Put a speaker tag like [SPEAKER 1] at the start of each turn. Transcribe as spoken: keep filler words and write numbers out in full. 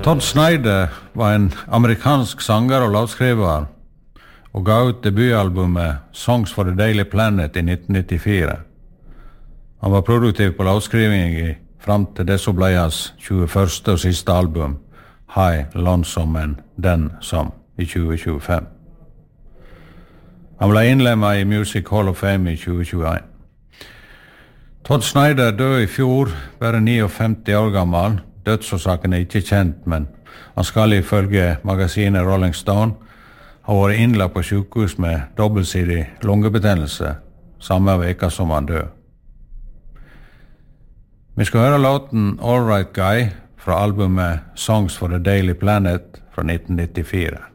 [SPEAKER 1] Todd Snyder var en amerikansk sanger og låtskriver og ga ut debutalbumet Songs for the Daily Planet i nitten nittifire. Han var produktiv på låtskriving fram til det som ble hans tjueførste og siste album, High, Lonesome and Then Some, i tjue tjuefem. Han ble innlemmet i Music Hall of Fame i tjue tjueen. Todd Snyder døde i fjor, bare femtini år gammel. Dødsårsaken er ikke kjent, men han skal ifølge magasinet Rolling Stone ha vært innlagt på sykehus med dobbeltsidig lungebetennelse, samme veka som han døde. Vi skal høre låten All Right Guy fra albumet Songs for the Daily Planet fra nitten nittifire.